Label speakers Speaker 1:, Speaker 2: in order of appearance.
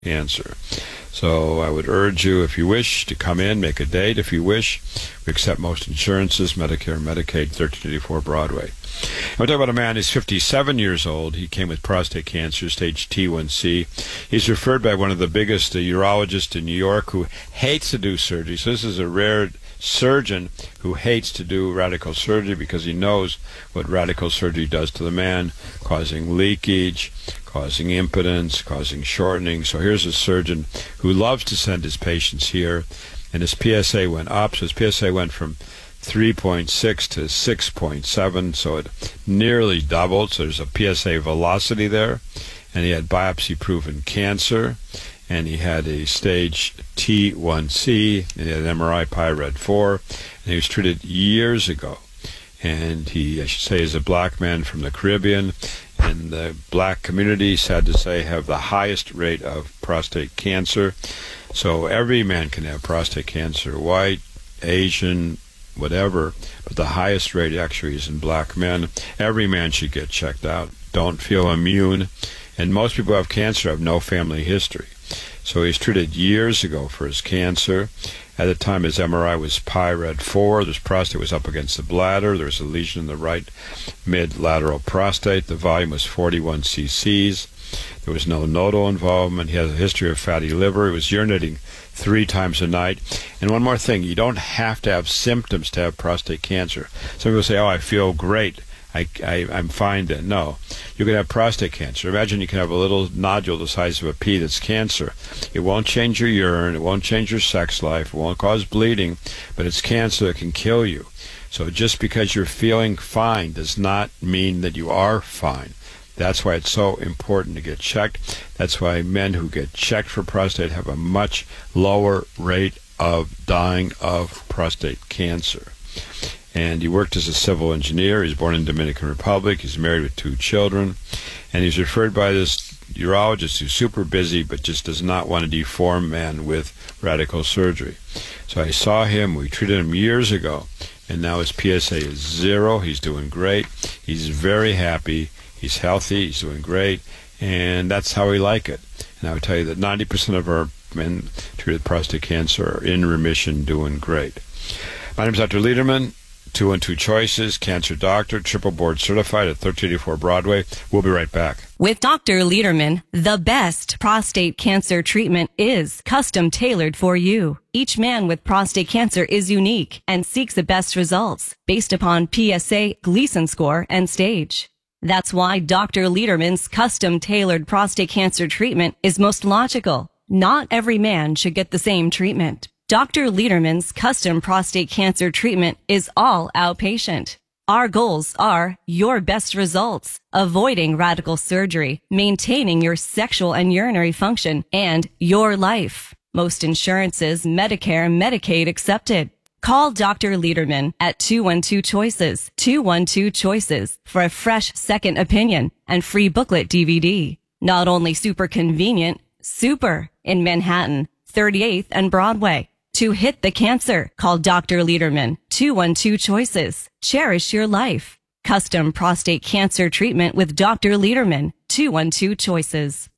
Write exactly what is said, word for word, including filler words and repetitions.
Speaker 1: Cancer. So I would urge you, if you wish, to come in, make a date if you wish. We accept most insurances, Medicare, Medicaid, thirteen eighty-four Broadway. And we're talking about a man who's fifty-seven years old. He came with prostate cancer, stage T one C. He's referred by one of the biggest uh, urologists in New York who hates to do surgery. So this is a rare surgeon who hates to do radical surgery because he knows what radical surgery does to the man, causing leakage, causing impotence, causing shortening. So here's a surgeon who loves to send his patients here, and his P S A went up. So his P S A went from three point six to six point seven, so it nearly doubled. So there's a P S A velocity there, and he had biopsy-proven cancer, and he had a stage T one C, and he had an M R I PyRed four, and he was treated years ago. And he, I should say, is a black man from the Caribbean, and the black community, sad to say, have the highest rate of prostate cancer. So every man can have prostate cancer, white, Asian, whatever, but the highest rate actually is in black men. Every man should get checked out. Don't feel immune. And most people who have cancer have no family history. So he's treated years ago for his cancer. At the time, his M R I was PyRed four. His prostate was up against the bladder. There was a lesion in the right mid-lateral prostate. The volume was forty-one c c's. There was no nodal involvement. He has a history of fatty liver. He was urinating three times a night. And one more thing, you don't have to have symptoms to have prostate cancer. Some people say, oh, I feel great. I, I, I'm fine then. No. You can have prostate cancer. Imagine you can have a little nodule the size of a pea that's cancer. It won't change your urine. It won't change your sex life. It won't cause bleeding. But it's cancer that can kill you. So just because you're feeling fine does not mean that you are fine. That's why it's so important to get checked. That's why men who get checked for prostate have a much lower rate of dying of prostate cancer. And he worked as a civil engineer. He's born in Dominican Republic. He's married with two children. And he's referred by this urologist who's super busy but just does not want to deform man with radical surgery. So I saw him. We treated him years ago. And now his P S A is zero. He's doing great. He's very happy. He's healthy. He's doing great. And that's how we like it. And I would tell you that ninety percent of our men treated with prostate cancer are in remission, doing great. My name is Doctor Lederman. two one two Choices, cancer doctor, triple board certified at thirteen eighty-four Broadway. We'll be right back.
Speaker 2: With Doctor Lederman, the best prostate cancer treatment is custom tailored for you. Each man with prostate cancer is unique and seeks the best results based upon P S A, Gleason score, and stage. That's why Doctor Lederman's custom tailored prostate cancer treatment is most logical. Not every man should get the same treatment. Doctor Lederman's custom prostate cancer treatment is all outpatient. Our goals are your best results, avoiding radical surgery, maintaining your sexual and urinary function, and your life. Most insurances, Medicare, Medicaid accepted. Call Doctor Lederman at two one two Choices, two one two Choices for a fresh second opinion and free booklet D V D. Not only super convenient, super in Manhattan, thirty-eighth and Broadway. To hit the cancer, call Doctor Lederman, two one two Choices. Cherish your life. Custom prostate cancer treatment with Doctor Lederman, two one two Choices.